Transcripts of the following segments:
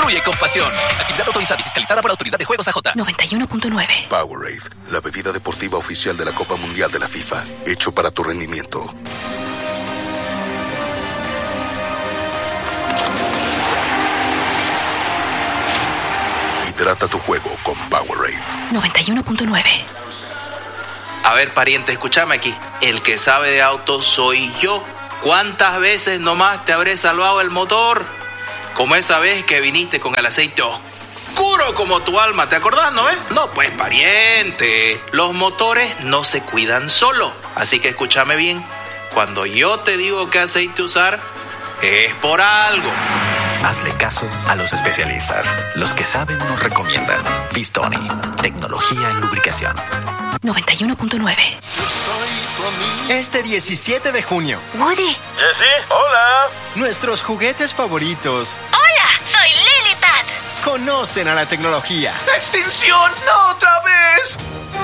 Fluye con pasión. Actividad autorizada y fiscalizada por la Autoridad de Juegos AJ. 91.9. Powerade, la bebida deportiva oficial de la Copa Mundial de la FIFA. Hecho para tu rendimiento. Hidrata tu juego con Powerade. 91.9. A ver, pariente, escúchame aquí. El que sabe de autos soy yo. ¿Cuántas veces nomás te habré salvado el motor? Como esa vez que viniste con el aceite oscuro como tu alma, ¿te acordás, no? No, pues, pariente, los motores no se cuidan solo. Así que escúchame bien. Cuando yo te digo qué aceite usar, es por algo. Hazle caso a los especialistas. Los que saben nos recomiendan. Vistoni, tecnología en lubricación. 91.9. Este 17 de junio. Woody. Jessie, hola. Nuestros juguetes favoritos. Hola, soy Lilipad. Conocen a la tecnología. ¡Extinción! ¡No otra vez!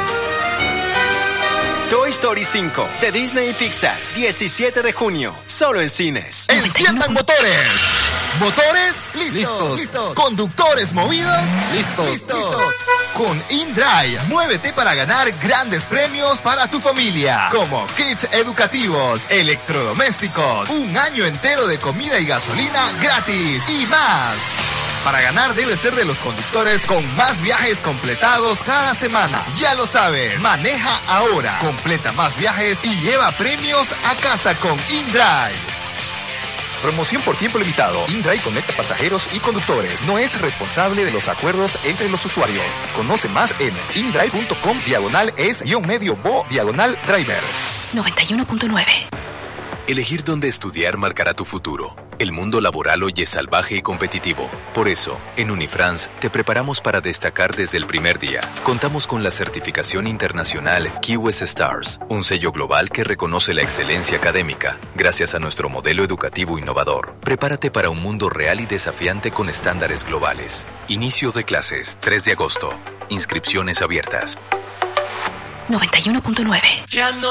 Toy Story 5 de Disney y Pixar. 17 de junio. Solo en cines. Enciendan motores. Motores, listos. Conductores movidos, listos. Con InDrive, muévete para ganar grandes premios para tu familia, como kits educativos, electrodomésticos, un año entero de comida y gasolina gratis y más. Para ganar debes ser de los conductores con más viajes completados cada semana. Ya lo sabes, maneja ahora, completa más viajes y lleva premios a casa con InDrive. Promoción por tiempo limitado. InDrive conecta pasajeros y conductores. No es responsable de los acuerdos entre los usuarios. Conoce más en indrive.com/es-medio-bo/driver. 91.9. Elegir dónde estudiar marcará tu futuro. El mundo laboral hoy es salvaje y competitivo. Por eso, en Unifrance te preparamos para destacar desde el primer día. Contamos con la certificación internacional QS Stars, un sello global que reconoce la excelencia académica. Gracias a nuestro modelo educativo innovador, prepárate para un mundo real y desafiante con estándares globales. Inicio de clases, 3 de agosto. Inscripciones abiertas. 91.9. Ya no